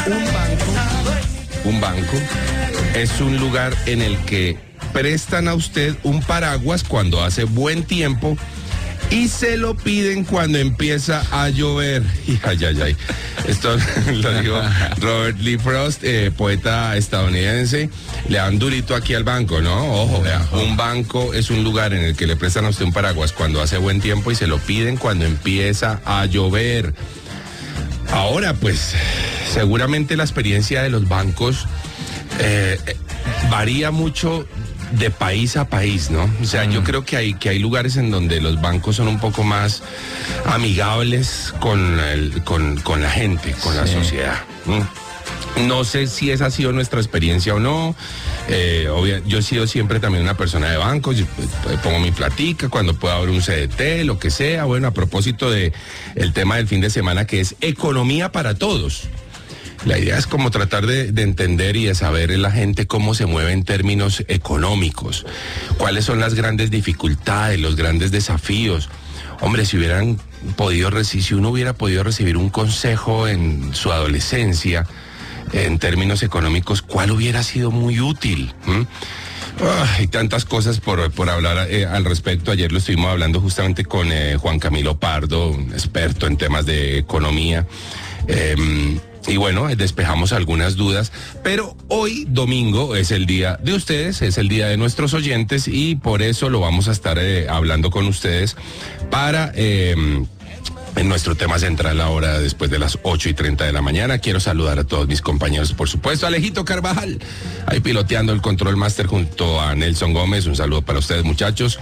Un banco es un lugar en el que prestan a usted un paraguas cuando hace buen tiempo y se lo piden cuando empieza a llover. Y ay. Esto lo dijo Robert Lee Frost, poeta estadounidense. Le dan durito aquí al banco, ¿no? Ojo, vea, un banco es un lugar en el que le prestan a usted un paraguas cuando hace buen tiempo y se lo piden cuando empieza a llover. Ahora, pues, seguramente la experiencia de los bancos varía mucho de país a país, ¿no? O sea, yo creo que hay lugares en donde los bancos son un poco más amigables con la gente, con la sociedad. No sé si esa ha sido nuestra experiencia o no. Yo he sido siempre también una persona de bancos. Yo pongo mi platica cuando puedo abrir un CDT, lo que sea. Bueno, a propósito de el tema del fin de semana, que es economía para todos. La idea es como tratar de entender y de saber en la gente cómo se mueve en términos económicos, cuáles son las grandes dificultades, los grandes desafíos. Hombre, si uno hubiera podido recibir un consejo en su adolescencia, en términos económicos, ¿cuál hubiera sido muy útil? Hay tantas cosas por hablar al respecto. Ayer lo estuvimos hablando justamente con Juan Camilo Pardo, un experto en temas de economía. Y bueno, despejamos algunas dudas, pero hoy domingo es el día de ustedes, es el día de nuestros oyentes y por eso lo vamos a estar hablando con ustedes para en nuestro tema central ahora después de las 8:30 de la mañana. Quiero saludar a todos mis compañeros, por supuesto, Alejito Carvajal, ahí piloteando el Control Master junto a Nelson Gómez. Un saludo para ustedes, muchachos.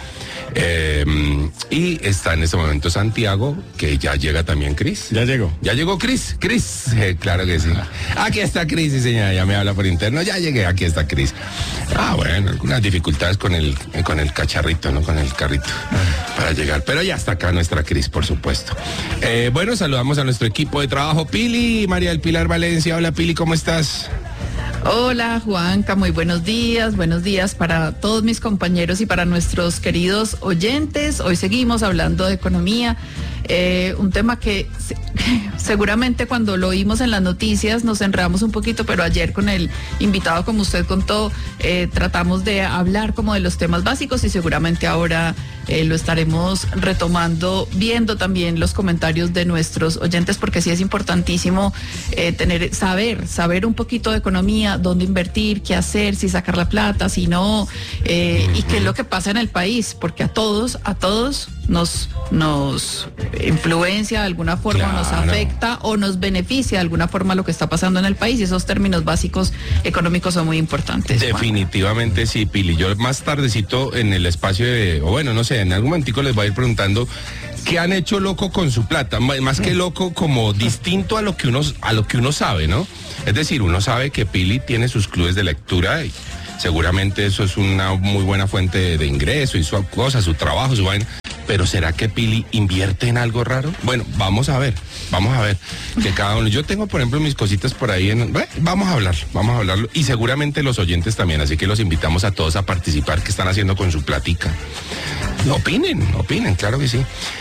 Y está en este momento Santiago, que ya llega también Cris. Ya llegó. Ya llegó Cris, claro que sí. Aquí está Cris, sí, señora, ya me habla por interno, ya llegué, aquí está Cris. Bueno, algunas dificultades con el cacharrito, ¿no? Con el carrito para llegar, pero ya está acá nuestra Cris, por supuesto. Bueno, saludamos a nuestro equipo de trabajo. Pili, María del Pilar Valencia. Hola, Pili, ¿cómo estás? Hola, Juanca, muy buenos días para todos mis compañeros y para nuestros queridos oyentes. Hoy seguimos hablando de economía, un tema que seguramente cuando lo oímos en las noticias nos enredamos un poquito, pero ayer con el invitado, como usted contó, tratamos de hablar como de los temas básicos y seguramente ahora lo estaremos retomando, viendo también los comentarios de nuestros oyentes, porque sí es importantísimo saber un poquito de economía, dónde invertir, qué hacer, si sacar la plata, si no, y qué es lo que pasa en el país, porque a todos nos influencia de alguna forma, claro, nos afecta o nos beneficia de alguna forma lo que está pasando en el país, y esos términos básicos económicos son muy importantes. Definitivamente, Juan. Sí, Pili. Yo más tardecito en el espacio en algún momentico les voy a ir preguntando qué han hecho loco con su plata, más que loco, como distinto a lo que uno sabe, ¿no? Es decir, uno sabe que Pili tiene sus clubes de lectura y seguramente eso es una muy buena fuente de ingreso y su cosa, su trabajo, su vaina. Pero ¿será que Pili invierte en algo raro? Bueno, vamos a ver que cada uno. Yo tengo, por ejemplo, mis cositas por ahí vamos a hablarlo y seguramente los oyentes también, así que los invitamos a todos a participar. ¿Qué están haciendo con su platica? Opinen, claro que sí.